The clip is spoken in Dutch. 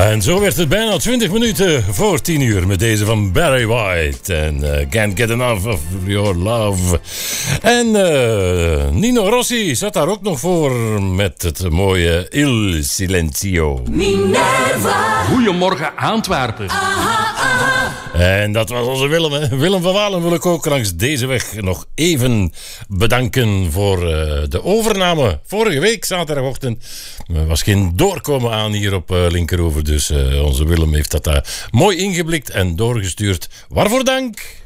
En zo werd het bijna 20 minuten voor 10 uur met deze van Barry White. En Can't Get Enough of Your Love. En Nino Rossi zat daar ook nog voor met het mooie Il Silenzio. Minerva. Goedemorgen Antwerpen. En dat was onze Willem. Hè? Willem van Walen wil ik ook langs deze weg nog even bedanken voor de overname. Vorige week, zaterdagochtend, was geen doorkomen aan hier op Linkeroever. Dus onze Willem heeft dat mooi ingeblikt en doorgestuurd. Waarvoor dank?